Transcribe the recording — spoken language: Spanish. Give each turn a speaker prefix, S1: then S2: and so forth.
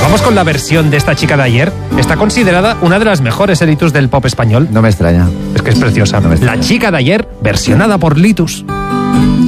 S1: Vamos con la versión de esta chica de ayer. Está considerada una de las mejores Litus del pop español.
S2: No me extraña.
S1: Es que es preciosa.
S2: No me extraña.
S1: La chica de ayer, versionada por Litus.